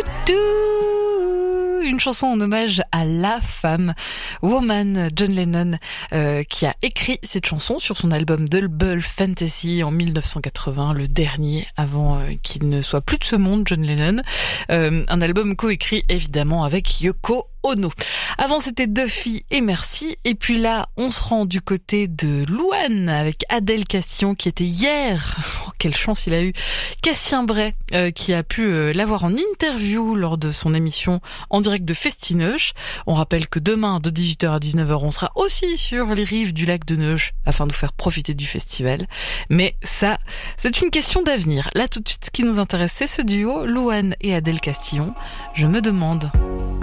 Une chanson en hommage à la femme, Woman, John Lennon, qui a écrit cette chanson sur son album Double Fantasy en 1980, le dernier avant qu'il ne soit plus de ce monde, John Lennon. Un album coécrit évidemment avec Yoko Ono. Avant c'était Duffy et Merci, et puis là on se rend du côté de Louane avec Adèle Castillon qui était hier, oh, quelle chance il a eu, Cassien Bray qui a pu l'avoir en interview lors de son émission en direct de Festinoche. On rappelle que demain de 18h à 19h on sera aussi sur les rives du lac de Neuch afin de vous faire profiter du festival, mais ça c'est une question d'avenir. Là tout de suite ce qui nous intéresse c'est ce duo Louane et Adèle Castillon, Je me demande.